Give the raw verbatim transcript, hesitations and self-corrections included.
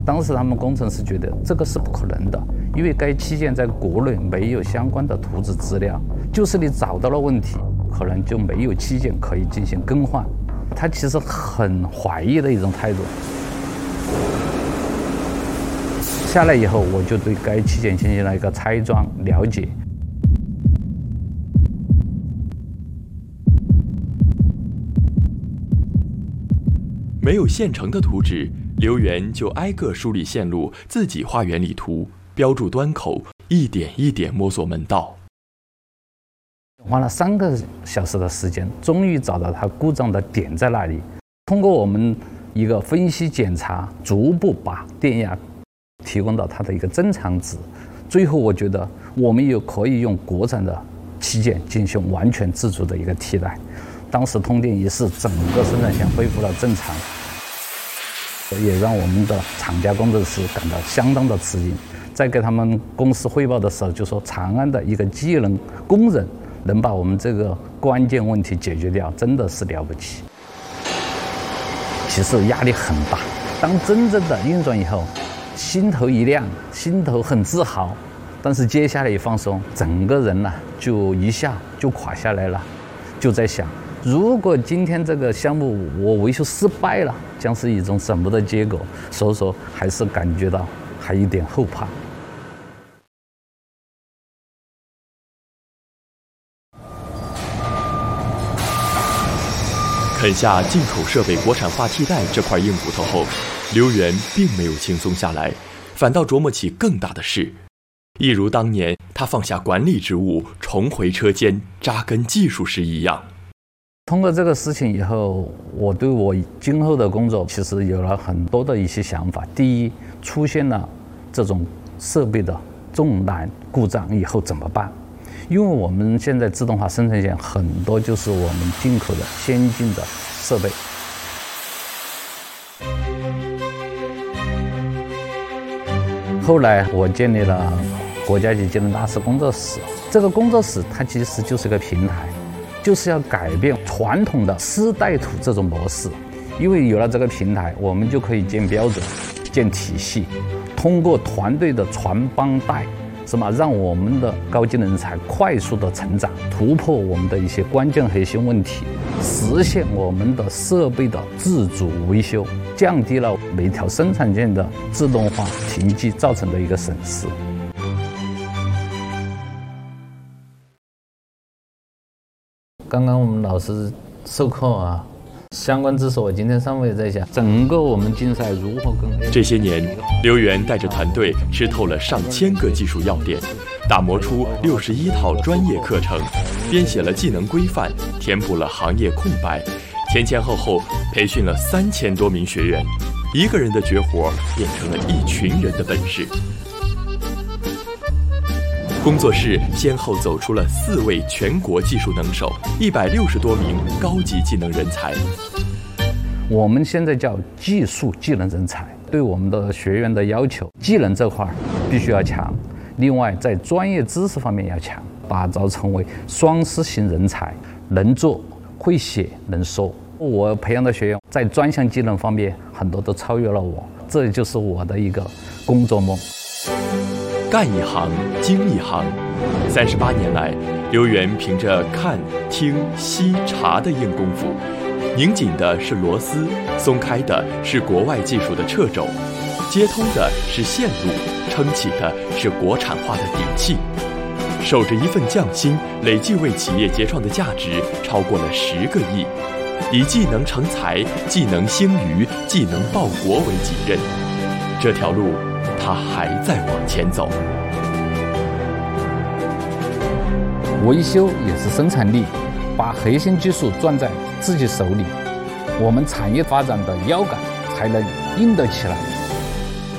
当时他们工程师觉得这个是不可能的，因为该器件在国内没有相关的图纸资料，就是你找到了问题，可能就没有器件可以进行更换。他其实很怀疑的一种态度。下来以后，我就对该器件进行了一个拆装了解。 没有现成的图纸，刘源就挨个梳理线路，自己画原理图，标注端口，一点一点摸索门道。 花了三个小时的时间，终于找到它故障的点在哪里。通过我们一个分析检查，逐步把电压提供到它的一个正常值。最后，我觉得我们也可以用国产的器件进行完全自主的一个替代。当时通电一试，整个生产线恢复了正常，也让我们的厂家工程师感到相当的吃惊。在给他们公司汇报的时候，就说长安的一个技能工人能把我们这个关键问题解决掉，真的是了不起。其实压力很大，当真正的运转以后，心头一亮，心头很自豪，但是接下来一放松，整个人呢就一下就垮下来了，就在想，如果今天这个项目我维修失败了，将是一种什么的结果？所以说，还是感觉到还有点后怕。 啃下进口设备国产化替代这块硬骨头后，刘源并没有轻松下来，反倒琢磨起更大的事。一如当年他放下管理职务，重回车间扎根技术时一样。 通过这个事情以后，我对我今后的工作其实有了很多的一些想法。第一，出现了这种设备的重难故障以后怎么办？因为我们现在自动化生产线很多就是我们进口的先进的设备。后来我建立了国家级技能大师工作室，这个工作室它其实就是一个平台，就是要改变传统的师带徒这种模式。因为有了这个平台，我们就可以建标准、建体系，通过团队的传帮带，什么让我们的高技能人才快速的成长，突破我们的一些关键核心问题，实现我们的设备的自主维修，降低了每条生产线的自动化停机造成的一个损失。刚刚我们老师授课啊，相关知识我今天上午也在想，整个我们竞赛如何跟这些年，刘源带着团队吃透了上千个技术要点，打磨出六十一套专业课程，编写了技能规范，填补了行业空白，前前后后培训了三千多名学员，一个人的绝活变成了一群人的本事。工作室先后走出了四位全国技术能手，一百六十多名高级技能人才。 我们现在叫技术技能人才，对我们的学员的要求，技能这块必须要强，另外在专业知识方面要强，打造成为双师型人才，能做、会写、能说。我培养的学员在专项技能方面很多都超越了我，这就是我的一个工作梦。 干一行，精一行。三十八年来，刘源凭着看、听、吸、查的硬功夫，拧紧的是螺丝，松开的是国外技术的掣肘，接通的是线路，撑起的是国产化的底气。守着一份匠心，累计为企业结创的价值超过了十个亿。以技能成才，技能兴余，技能报国为己任。这条路，他还在往前走。 维修也是生产力，把核心技术攥在自己手里，我们产业发展的腰杆才能硬得起来。